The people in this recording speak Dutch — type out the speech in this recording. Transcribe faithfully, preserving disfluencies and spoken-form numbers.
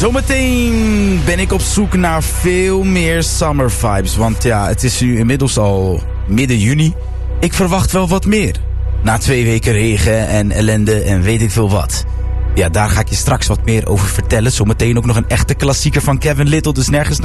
Zometeen ben ik op zoek naar veel meer summer vibes. Want ja, het is nu inmiddels al midden juni. Ik verwacht wel wat meer. Na twee weken regen en ellende en weet ik veel wat. Ja, daar ga ik je straks wat meer over vertellen. Zometeen ook nog een echte klassieker van Kevin Little, dus nergens